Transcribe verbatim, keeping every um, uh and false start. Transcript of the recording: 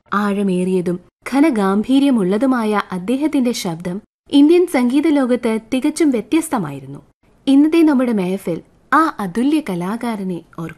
ആഴമേറിയതും ഘനഗാംഭീര്യമുള്ളതുമായ അദ്ദേഹത്തിന്റെ ശബ്ദം ഇന്ത്യൻ സംഗീത ലോകത്ത് തികച്ചും വ്യത്യസ്തമായിരുന്നു. ഇന്നത്തെ നമ്മുടെ മെഹഫിൽ ആ അതുല്യ കലാകാരനെ ഓർക്കും.